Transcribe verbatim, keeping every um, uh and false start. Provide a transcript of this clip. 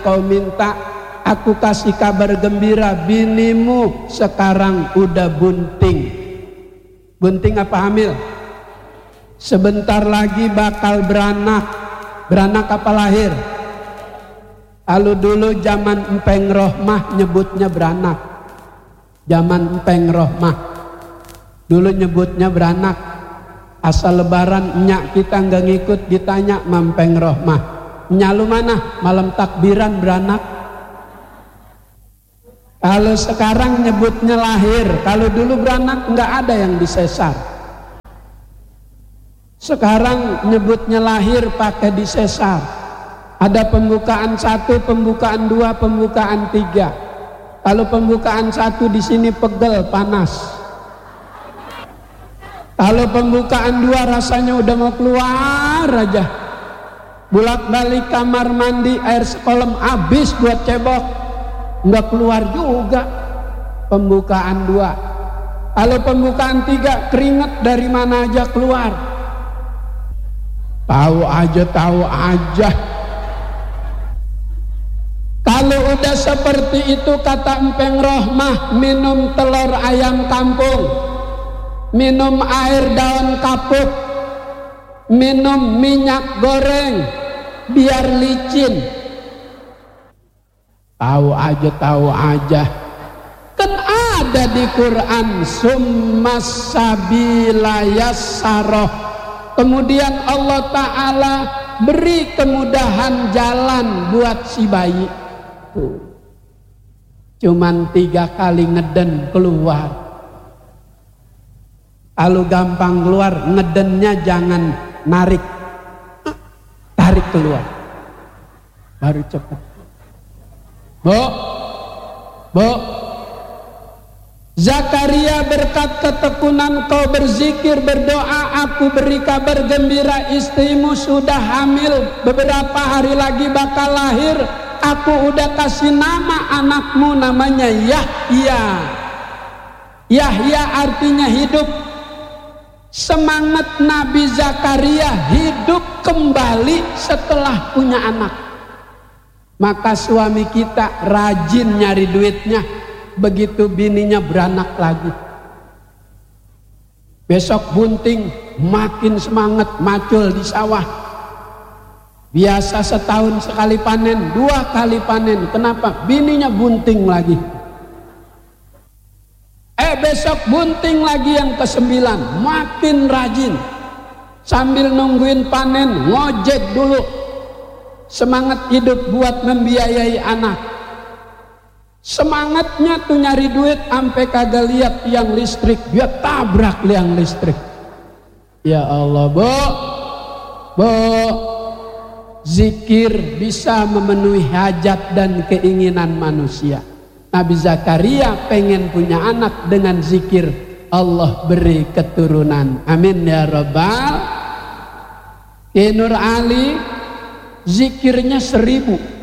kau minta, aku kasih kabar gembira, binimu sekarang udah bunting. Bunting apa hamil? Sebentar lagi bakal beranak. Beranak apa lahir? Kalau dulu zaman Empeng Rohmah nyebutnya beranak. Zaman Empeng Rohmah dulu nyebutnya beranak. Asal lebaran nyak kita nggak ngikut, ditanya Mampeng Rohmah, nyak lu mana? Malam takbiran beranak. Kalau sekarang nyebutnya lahir, kalau dulu beranak nggak ada yang disesar. Sekarang nyebutnya lahir pakai disesar. Ada pembukaan satu, pembukaan dua, pembukaan tiga. Kalau pembukaan satu di sini pegel, panas. Kalau pembukaan dua rasanya udah mau keluar aja. Bolak balik kamar mandi, air sekolah habis buat cebok, nggak keluar juga. Pembukaan dua. Kalau pembukaan tiga, keringet dari mana aja keluar. Tahu aja, tahu aja. Kalau udah seperti itu kata Empeng Rohmah, minum telur ayam kampung, minum air daun kapuk, minum minyak goreng biar licin. Tahu aja, tahu aja. Kan ada di Quran, summas sabila yassarah. Kemudian Allah Ta'ala beri kemudahan jalan buat si bayi. Tuh. Cuman tiga kali ngeden keluar. Kalau gampang keluar, ngedennya jangan narik, tarik keluar, baru cepat. Bo, bo, Zakaria berkat ketekunan kau berzikir berdoa, aku beri kabar gembira, istrimu sudah hamil, beberapa hari lagi bakal lahir. Aku udah kasih nama anakmu, namanya Yahya. Yahya artinya hidup. Semangat Nabi Zakaria hidup kembali setelah punya anak. Maka suami kita rajin nyari duitnya, begitu bininya beranak lagi. Besok bunting, makin semangat macul di sawah. Biasa setahun sekali panen, dua kali panen. Kenapa? Bininya bunting lagi. Eh besok bunting lagi yang kesembilan, makin rajin. Sambil nungguin panen, ngojek dulu. Semangat hidup buat membiayai anak. Semangatnya tuh nyari duit, sampai kagak lihat tiang listrik, dia tabrak tiang listrik. Ya Allah, Bo, Bo, zikir bisa memenuhi hajat dan keinginan manusia. Nabi Zakaria pengen punya anak, dengan zikir Allah beri keturunan. Amin ya Rabbal. Ki Nur Ali zikirnya seribu.